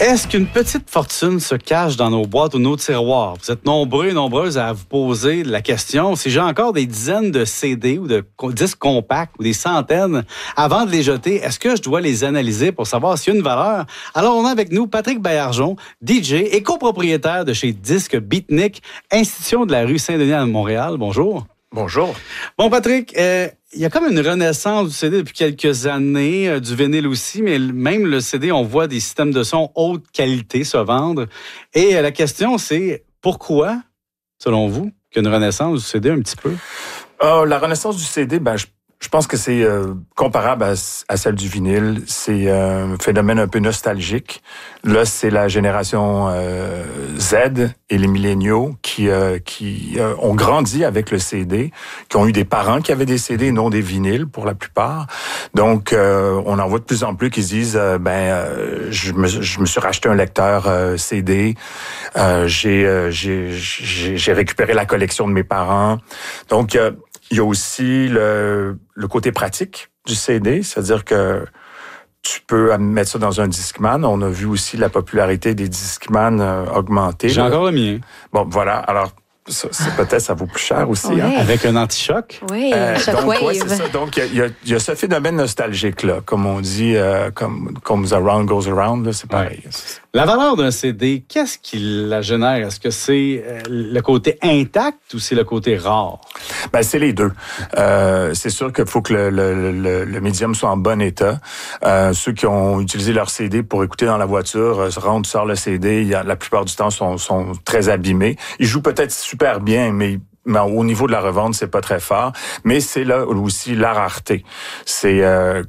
Est-ce qu'une petite fortune se cache dans nos boîtes ou nos tiroirs? Vous êtes nombreux et nombreuses à vous poser la question. Si j'ai encore des dizaines de CD ou de disques compacts ou des centaines, avant de les jeter, est-ce que je dois les analyser pour savoir s'il y a une valeur? Alors, on a avec nous Patrick Baillargeon, DJ et copropriétaire de chez Disques Beatnik, institution de la rue Saint-Denis à Montréal. Bonjour. Bonjour. Bon, Patrick, il y a comme une renaissance du CD depuis quelques années, du vinyle aussi, mais même le CD, on voit des systèmes de son haute qualité se vendre. Et la question, c'est pourquoi, selon vous, qu'il y a une renaissance du CD un petit peu? La renaissance du CD, je pense que c'est comparable à celle du vinyle. C'est un phénomène un peu nostalgique. Là, c'est la génération Z et les milléniaux qui ont grandi avec le CD, qui ont eu des parents qui avaient des CD, non des vinyles pour la plupart. Donc, on en voit de plus en plus qui se disent, je me suis racheté un lecteur CD. J'ai récupéré la collection de mes parents. Donc, il y a aussi le côté pratique du CD, c'est-à-dire que tu peux mettre ça dans un Discman. On a vu aussi la popularité des Discman augmenter. J'ai encore le mien. Bon, voilà. Alors, peut-être ça vaut plus cher aussi. Ouais. Hein? Avec un anti-choc? Oui, donc, ouais, c'est ça. Donc, il y a ce phénomène nostalgique-là. Comme on dit, comme The Around Goes Around, là, c'est pareil. Ouais. La valeur d'un CD, qu'est-ce qui la génère? Est-ce que c'est le côté intact ou c'est le côté rare? C'est les deux. C'est sûr qu'il faut que le médium soit en bon état. Ceux qui ont utilisé leur CD pour écouter dans la voiture, tu sors le CD, la plupart du temps sont très abîmés. Ils jouent peut-être super bien, mais au niveau de la revente, c'est pas très fort. Mais c'est là aussi la rareté. C'est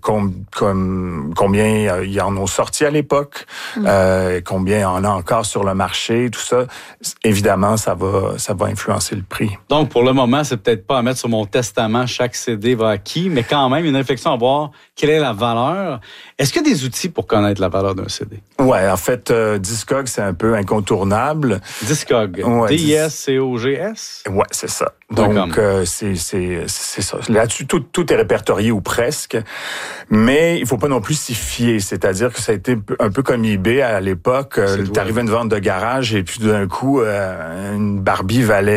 combien il y en a sorti à l'époque, combien il y en a encore sur le marché, tout ça. Évidemment, ça va influencer le prix. Donc, pour le moment, c'est peut-être pas à mettre sur mon testament, chaque CD va à qui, mais quand même, une réflexion à voir quelle est la valeur. Est-ce qu'il y a des outils pour connaître la valeur d'un CD? Ouais, en fait, Discog, c'est un peu incontournable. Discog. Ouais, D-I-S-C-O-G-S? Ouais, c'est ça. Donc, c'est ça. Là-dessus, tout est répertorié ou presque. Mais il faut pas non plus s'y fier. C'est-à-dire que ça a été un peu comme eBay à l'époque. T'arrivais à une vente de garage et puis d'un coup, une Barbie valait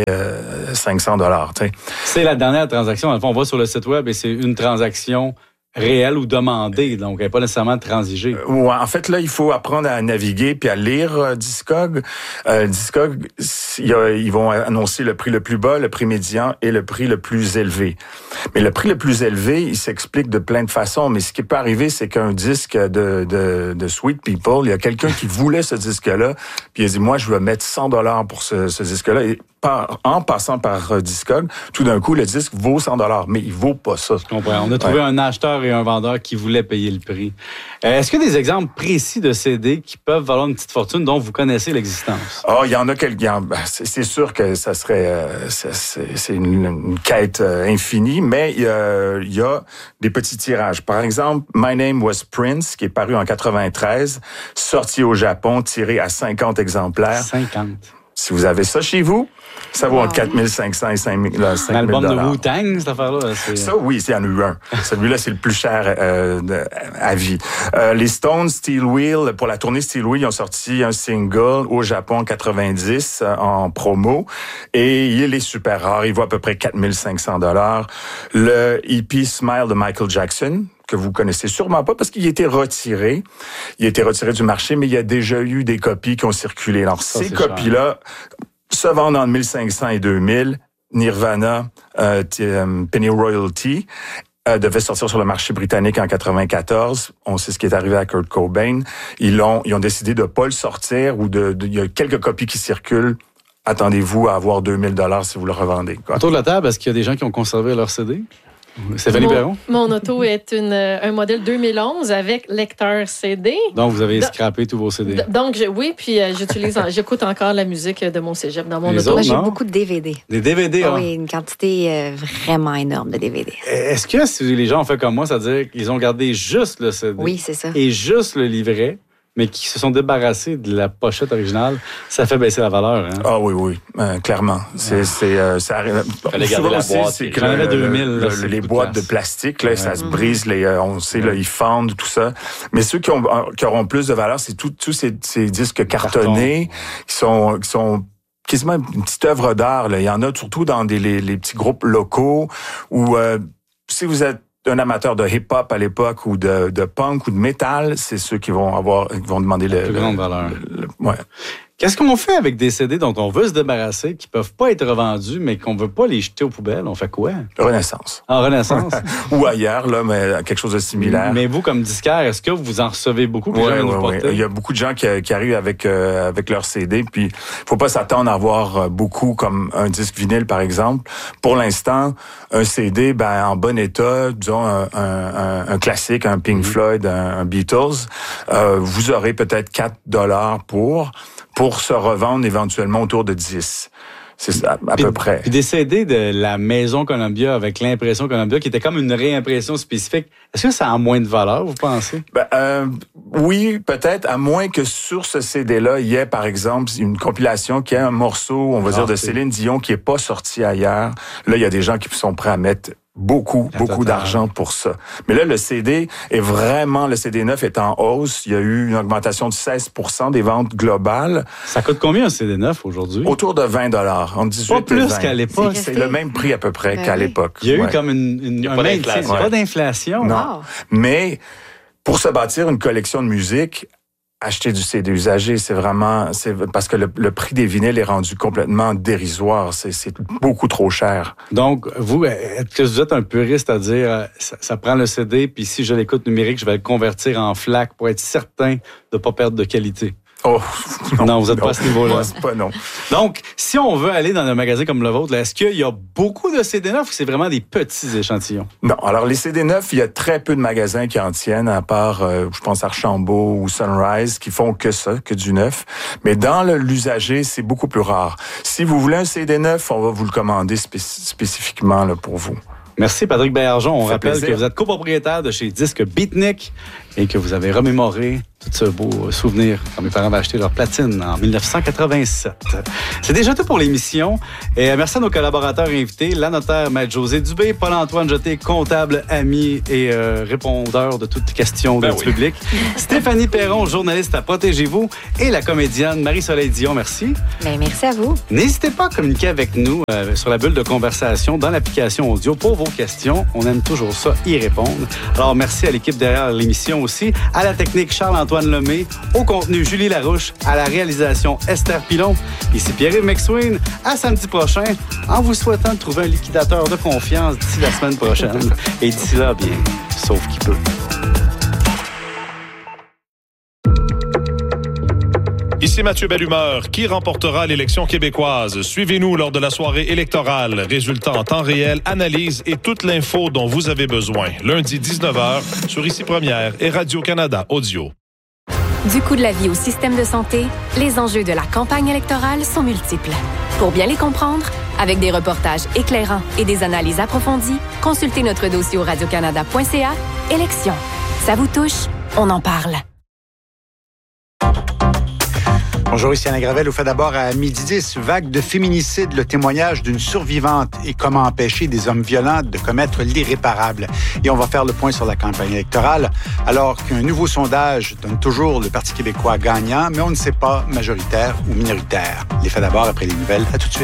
$500. T'sais. C'est la dernière transaction. Dans le fond, on va sur le site web et c'est une transaction réelle ou demandée, donc elle n'est pas nécessairement transigée. Ouais, en fait, là, il faut apprendre à naviguer puis à lire Discog. Discog, ils vont annoncer le prix le plus bas, le prix médian et le prix le plus élevé. Mais le prix le plus élevé, il s'explique de plein de façons, mais ce qui peut arriver, c'est qu'un disque de Sweet People, il y a quelqu'un qui voulait ce disque-là, puis il a dit, moi, je veux mettre $100 pour ce disque-là, et en passant par Discog, tout d'un coup, le disque vaut $100, mais il vaut pas ça. Je comprends. On a trouvé un acheteur et un vendeur qui voulaient payer le prix. Est-ce qu'il y a des exemples précis de CD qui peuvent valoir une petite fortune dont vous connaissez l'existence? Il y en a quelques. C'est sûr que ça serait, c'est une quête infinie, mais il y a des petits tirages. Par exemple, My Name Was Prince, qui est paru en 93, sorti au Japon, tiré à 50 exemplaires. 50. Si vous avez ça chez vous, ça vaut entre 4 500 et 5 000 $. L'album de Wu-Tang, cette affaire-là? Ça, oui, il y en a eu un. Celui-là, c'est le plus cher à vie. Les Stones, Steel Wheel, pour la tournée Steel Wheel, ils ont sorti un single au Japon en 90 en promo. Et il est super rare. Il vaut à peu près 4 500 $. Le EP Smile de Michael Jackson, que vous connaissez sûrement pas parce qu'il a été retiré. Il a été retiré du marché, mais il y a déjà eu des copies qui ont circulé. Alors, ces copies-là se vendent entre 1500 et 2000. Nirvana, Penny Royalty, devait sortir sur le marché britannique en 94. On sait ce qui est arrivé à Kurt Cobain. Ils ont décidé de pas le sortir ou il y a quelques copies qui circulent. Attendez-vous à avoir 2000 $ si vous le revendez. Quoi. Autour de la table, est-ce qu'il y a des gens qui ont conservé leur CD? Stéphanie Perron? Mon auto est un modèle 2011 avec lecteur CD. Donc, vous avez scrappé tous vos CD. Donc, oui, puis j'écoute encore la musique de mon cégep dans mon Les auto. autres, Moi, j'ai non? beaucoup de DVD. Des DVD, hein? Oui, une quantité vraiment énorme de DVD. Est-ce que si les gens ont fait comme moi, c'est-à-dire qu'ils ont gardé juste le CD? Oui, c'est ça. Et juste le livret, mais qui se sont débarrassés de la pochette originale, ça fait baisser la valeur. Hein? Ah oui, clairement. Ça arrive. Fallait garder la boîte. C'est que J'en avais 2000. les boîtes de plastique, là, ça se brise, on sait, là, ils fendent, tout ça. Mais ceux qui auront plus de valeur, c'est tous ces disques cartonnés qui sont quasiment une petite œuvre d'art. Là. Il y en a surtout dans les petits groupes locaux où si vous êtes un amateur de hip-hop à l'époque ou de punk ou de métal, c'est ceux qui vont demander le grande valeur. Ouais. Qu'est-ce qu'on fait avec des CD dont on veut se débarrasser, qui peuvent pas être revendus, mais qu'on veut pas les jeter aux poubelles? On fait quoi? Renaissance. En Renaissance? Ou ailleurs, là, mais quelque chose de similaire. Mais vous, comme disquaire, est-ce que vous en recevez beaucoup? Oui. Il y a beaucoup de gens qui arrivent avec leur CD, puis faut pas s'attendre à avoir beaucoup comme un disque vinyle, par exemple. Pour l'instant, un CD, en bon état, disons un classique, un Pink Floyd, un Beatles, vous aurez peut-être $4 pour se revendre éventuellement autour de 10. C'est ça, à peu près. Puis des CD de la Maison Columbia avec l'impression Columbia, qui était comme une réimpression spécifique, est-ce que ça a moins de valeur, vous pensez? Oui, peut-être, à moins que sur ce CD-là, il y ait, par exemple, une compilation qui a un morceau, on va dire, de Céline Dion qui est pas sorti ailleurs. Là, il y a des gens qui sont prêts à mettre beaucoup d'argent pour ça. Mais là, le CD neuf est en hausse. Il y a eu une augmentation de 16% des ventes globales. Ça coûte combien un CD neuf aujourd'hui? Autour de $20, entre 18 pas plus et 20. Qu'à l'époque. C'est le même prix à peu près qu'à l'époque. Il y a eu comme un d'inflation. pas d'inflation. Non. Wow. Mais pour se bâtir une collection de musique, acheter du CD usagé, c'est parce que le prix des vinyles est rendu complètement dérisoire. C'est beaucoup trop cher. Donc, vous, est-ce que vous êtes un puriste à dire, ça prend le CD, puis si je l'écoute numérique, je vais le convertir en FLAC pour être certain de ne pas perdre de qualité? Oh, non, vous n'êtes pas à ce niveau-là. Non. Donc, si on veut aller dans un magasin comme le vôtre, là, est-ce qu'il y a beaucoup de CD neufs ou c'est vraiment des petits échantillons? Non. Alors, les CD neufs, il y a très peu de magasins qui en tiennent, à part, je pense, Archambault ou Sunrise, qui font que ça, que du neuf. Mais dans l'usager, c'est beaucoup plus rare. Si vous voulez un CD neuf, on va vous le commander spécifiquement là, pour vous. Merci, Patrick Baillargeon. On rappelle plaisir. que vous êtes copropriétaire de chez Disque Beatnik et que vous avez remémoré tout ce beau souvenir quand mes parents avaient acheté leur platine en 1987. C'est déjà tout pour l'émission. Et merci à nos collaborateurs invités, la notaire Maître José Dubé, Paul-Antoine Jeté, comptable, ami et répondeur de toutes questions du public. Stéphanie Perron, journaliste à Protégez-vous, et la comédienne Marie-Soleil Dion. Merci. Bien, merci à vous. N'hésitez pas à communiquer avec nous sur la bulle de conversation dans l'application audio pour vos questions. On aime toujours ça, y répondre. Alors, merci à l'équipe derrière l'émission aussi, à la technique Charles-Antoine Lemay, au contenu Julie Larouche, à la réalisation Esther Pilon. Ici Pierre-Yves McSween. À samedi prochain, en vous souhaitant de trouver un liquidateur de confiance d'ici la semaine prochaine. Et d'ici là, bien, sauf qui peut. Ici Mathieu Bellumeur. Qui remportera l'élection québécoise? Suivez-nous lors de la soirée électorale. Résultats en temps réel, analyse et toute l'info dont vous avez besoin. Lundi 19h sur Ici Première et Radio-Canada Audio. Du coût de la vie au système de santé, les enjeux de la campagne électorale sont multiples. Pour bien les comprendre, avec des reportages éclairants et des analyses approfondies, consultez notre dossier au radiocanada.ca. Élections. Ça vous touche? On en parle. Bonjour, ici Anna Gravel. Vous fait d'abord à 12h10, vague de féminicide, le témoignage d'une survivante et comment empêcher des hommes violents de commettre l'irréparable. Et on va faire le point sur la campagne électorale, alors qu'un nouveau sondage donne toujours le Parti québécois gagnant, mais on ne sait pas majoritaire ou minoritaire. Les faits d'abord après les nouvelles. À tout de suite.